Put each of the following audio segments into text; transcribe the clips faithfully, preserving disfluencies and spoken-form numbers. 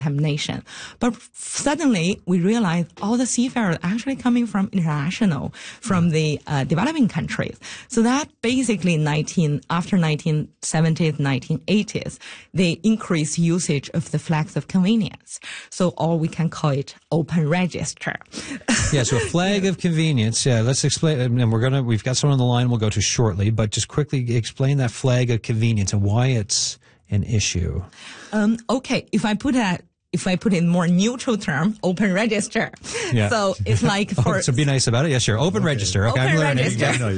nation. But suddenly we realized all the seafarers actually coming from international, from the uh, developing countries. So that basically nineteen after nineteen seventies, nineteen eighties, they increased usage of the flags of convenience. So or we can call it open register. Yeah, so a flag of convenience. Yeah, let's explain. And we're gonna we've got someone on the line we'll go to shortly, but just quickly explain that flag of convenience and why it's an issue. Um, okay, if I put that. If I put in more neutral term, open register. Yeah. So it's like for... oh, so be nice about it. Yes, sure. Open okay. register. Okay, open I'm register. learning.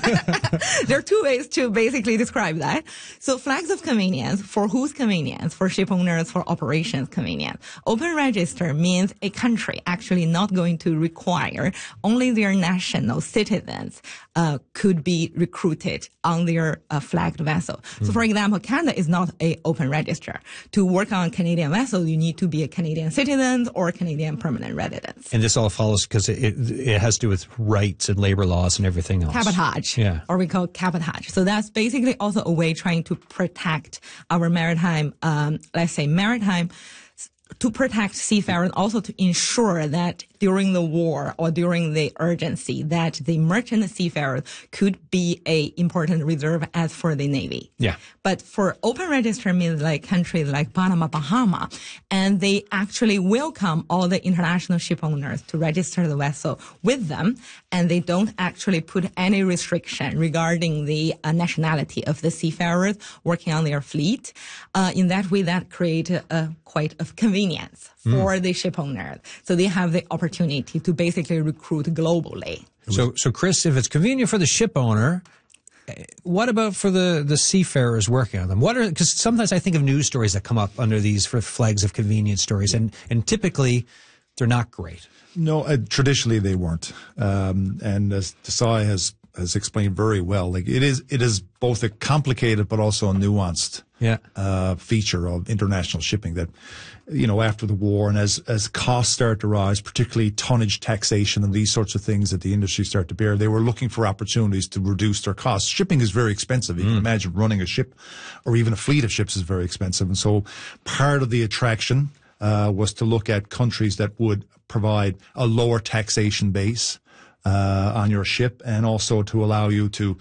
Nice. There are two ways to basically describe that. So flags of convenience, for whose convenience? For ship owners, for operations convenience. Open register means a country actually not going to require only their national citizens uh, could be recruited on their uh, flagged vessel. Mm. So for example, Canada is not a open register. To work on a Canadian vessel, you need to be a Canadian citizen or a Canadian permanent resident. And this all follows because it, it, it has to do with rights and labor laws and everything else. Cabotage. Yeah. Or we call cabotage. So that's basically also a way trying to protect our maritime, um, let's say maritime, to protect seafarers, also to ensure that during the war or during the urgency that the merchant seafarers could be a important reserve as for the Navy. Yeah. But for open register means like countries like Panama, Bahama, and they actually welcome all the international ship owners to register the vessel with them, and they don't actually put any restriction regarding the uh, nationality of the seafarers working on their fleet. Uh, in that way, that creates a, a quite of convenience for mm. the ship owners. So they have the opportunity to basically recruit globally. So, so Chris, if it's convenient for the ship owner, what about for the, the seafarers working on them? What are, because sometimes I think of news stories that come up under these for flags of convenience stories, and, and typically they're not great. No, uh, traditionally they weren't. Um, and as Desai has, has explained very well, like it is, it is both a complicated but also a nuanced yeah. uh, feature of international shipping that, you know, after the war and as, as costs start to rise, particularly tonnage taxation and these sorts of things that the industry start to bear, they were looking for opportunities to reduce their costs. Shipping is very expensive. You mm. can imagine running a ship or even a fleet of ships is very expensive. And so part of the attraction uh, was to look at countries that would provide a lower taxation base uh, on your ship, and also to allow you to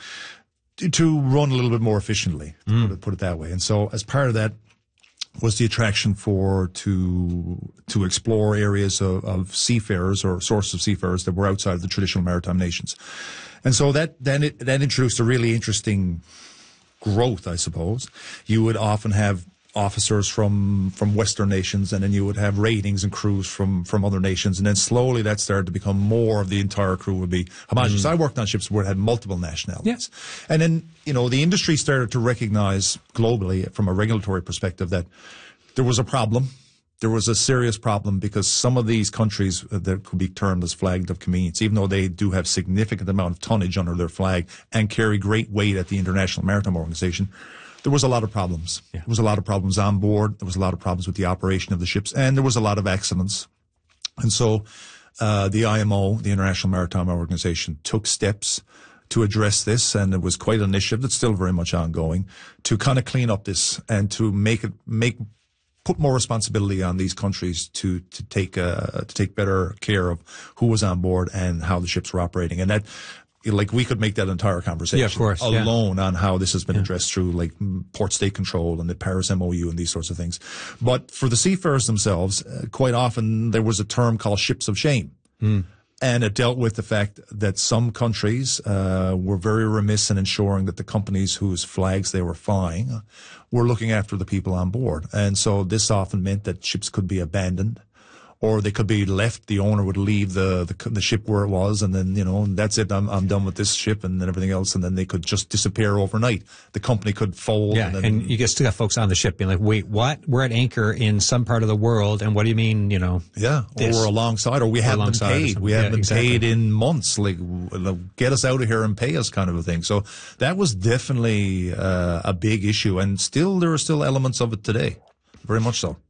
to run a little bit more efficiently, mm. put, it, put it that way. And so as part of that was the attraction for to to explore areas of, of seafarers or sources of seafarers that were outside of the traditional maritime nations. And so that then it that introduced a really interesting growth, I suppose. You would often have officers from from Western nations, and then you would have ratings and crews from from other nations, and then slowly that started to become more of the entire crew would be homogenous. Mm. I worked on ships where it had multiple nationalities. Yes. And then, you know, the industry started to recognize globally from a regulatory perspective that there was a problem. There was a serious problem because some of these countries that could be termed as flagged of convenience, even though they do have significant amount of tonnage under their flag and carry great weight at the International Maritime Organization, there was a lot of problems. Yeah. There was a lot of problems on board. There was a lot of problems with the operation of the ships, and there was a lot of accidents. And so uh, the I M O, the International Maritime Organization, took steps to address this, and it was quite an initiative that's still very much ongoing, to kind of clean up this and to make it make put more responsibility on these countries to to take uh, to take better care of who was on board and how the ships were operating. And that, like, we could make that entire conversation yeah, of course, alone yeah. on how this has been yeah. addressed through, like, port state control and the Paris M O U and these sorts of things. But for the seafarers themselves, uh, quite often there was a term called ships of shame. Mm. And it dealt with the fact that some countries uh, were very remiss in ensuring that the companies whose flags they were flying were looking after the people on board. And so this often meant that ships could be abandoned, or they could be left. The owner would leave the, the the ship where it was, and then, you know, that's it. I'm I'm done with this ship and then everything else, and then they could just disappear overnight. The company could fold. Yeah, and, then, and you get still got folks on the ship being like, "Wait, what? We're at anchor in some part of the world, and what do you mean? You know?" Yeah, this? or we're alongside, or we haven't been paid. We haven't yeah, been exactly. paid in months. Like, get us out of here and pay us, kind of a thing. So that was definitely uh, a big issue, and still there are still elements of it today, very much so.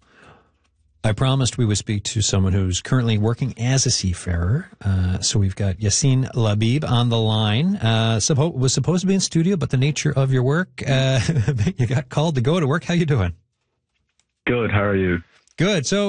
I promised we would speak to someone who's currently working as a seafarer. Uh, so we've got Yassine Labib on the line. Uh, suppo- was supposed to be in studio, but the nature of your work, uh, you got called to go to work. How you doing? Good. How are you? Good. So